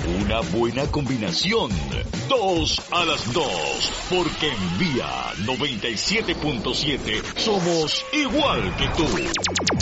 Una buena combinación. 2 a las 2. Porque en Vía 97.7 somos igual que tú.